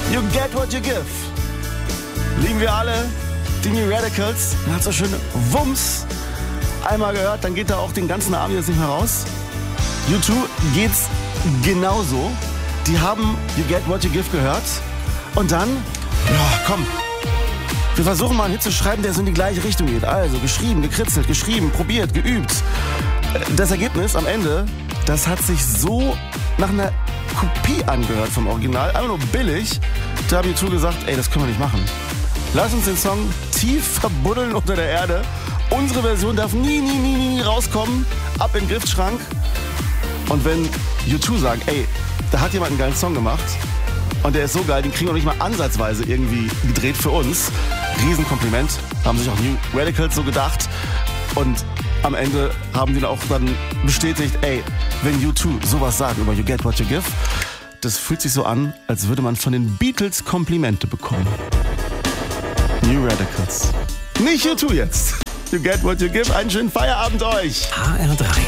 You get what you give. Lieben wir alle. Die New Radicals. Man hat so schön Wumms. Einmal gehört, dann geht da auch den ganzen Abend jetzt nicht mehr raus. U2 geht's genauso. Die haben You Get What You Give gehört. Und dann, ja, komm. Wir versuchen mal einen Hit zu schreiben, der so in die gleiche Richtung geht. Also geschrieben, gekritzelt, geschrieben, probiert, geübt. Das Ergebnis am Ende, das hat sich so nach einer Kopie angehört vom Original. Einfach nur billig. Da haben U2 gesagt, ey, das können wir nicht machen. Lass uns den Song tief verbuddeln unter der Erde. Unsere Version darf nie rauskommen. Ab in den Griffschrank. Und wenn U2 sagen, ey, da hat jemand einen geilen Song gemacht und der ist so geil, den kriegen wir nicht mal ansatzweise irgendwie gedreht für uns. Riesenkompliment. Haben sich auch New Radicals so gedacht. Und am Ende haben die auch dann bestätigt, ey, wenn U2 sowas sagt über You Get What You Give, das fühlt sich so an, als würde man von den Beatles Komplimente bekommen. New Radicals. Nicht U2 jetzt. You Get What You Give. Einen schönen Feierabend euch. HR3.